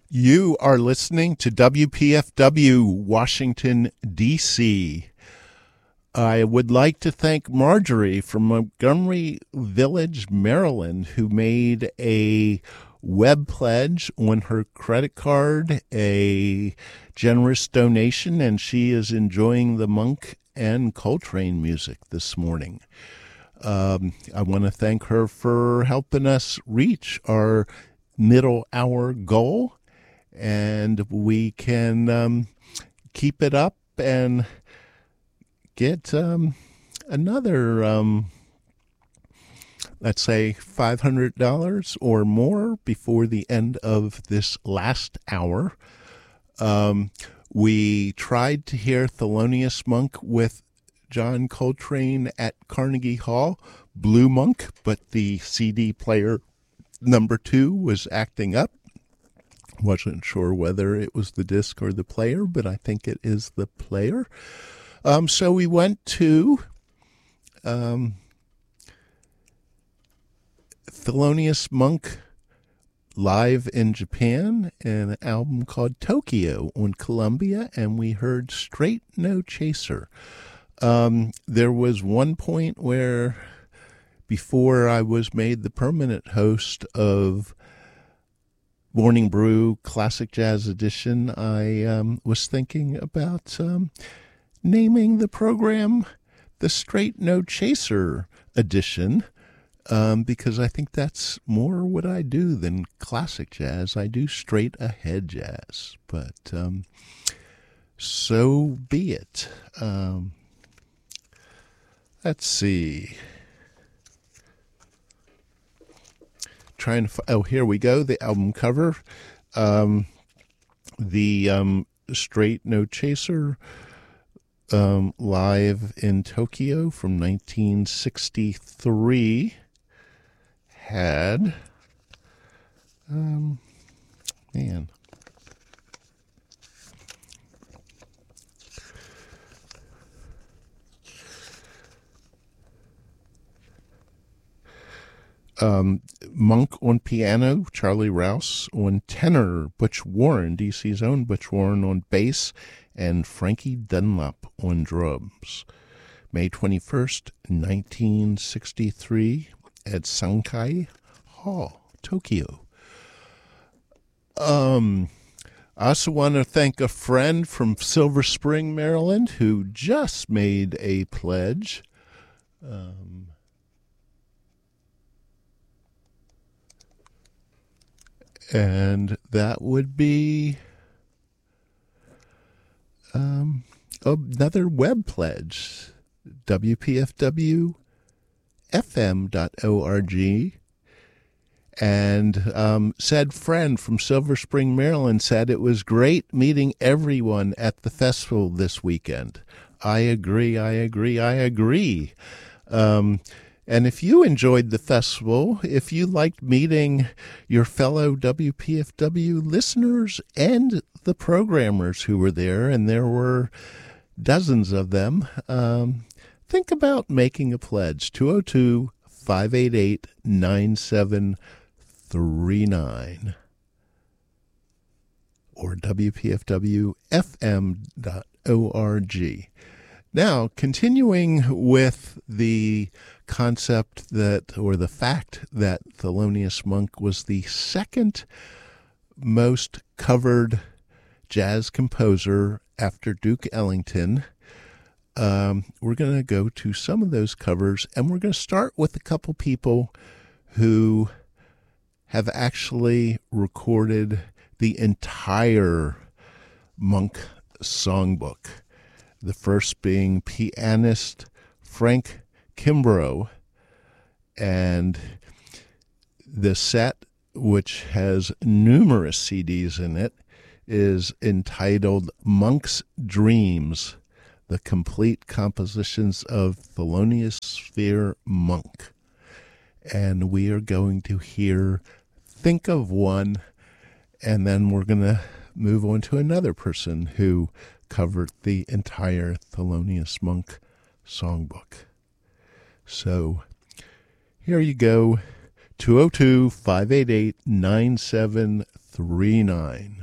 You are listening to WPFW, Washington, D.C. I would like to thank Marjorie from Montgomery Village, Maryland, who made a web pledge on her credit card, a generous donation, and she is enjoying the Monk and Coltrane music this morning. I want to thank her for helping us reach our middle hour goal, and we can keep it up and get another, let's say, $500 or more before the end of this last hour. We tried to hear Thelonious Monk with John Coltrane at Carnegie Hall, Blue Monk, but the CD player number 2 was acting up. Wasn't sure whether it was the disc or the player, but I think it is the player. So we went to Thelonious Monk live in Japan, an album called Tokyo on Columbia, and we heard Straight No Chaser. There was one point where, before I was made the permanent host of Morning Brew Classic Jazz Edition, I was thinking about naming the program the Straight No Chaser Edition, because I think that's more what I do than classic jazz. I do straight ahead jazz, but so be it. Let's see. Here we go. The album cover. The Straight No Chaser live in Tokyo from 1963 had Monk on piano, Charlie Rouse on tenor, Butch Warren, DC's own Butch Warren on bass, and Frankie Dunlop on drums. May 21st, 1963 at Sankai Hall, Tokyo. I also want to thank a friend from Silver Spring, Maryland, who just made a pledge. And that would be another web pledge, WPFWFM.org. And said friend from Silver Spring, Maryland, said it was great meeting everyone at the festival this weekend. I agree. And if you enjoyed the festival, if you liked meeting your fellow WPFW listeners and the programmers who were there, and there were dozens of them, think about making a pledge. 202-588-9739 or WPFWFM.org. Now, continuing with the concept that, or the fact that Thelonious Monk was the second most covered jazz composer after Duke Ellington, we're going to go to some of those covers, and we're going to start with a couple people who have actually recorded the entire Monk songbook. The first being pianist Frank Kimbrough, and the set, which has numerous CDs in it, is entitled Monk's Dreams, the complete compositions of Thelonious Sphere Monk. And we are going to hear Think of One, and then we're going to move on to another person who covered the entire Thelonious Monk songbook. So here you go, 202-588-9739.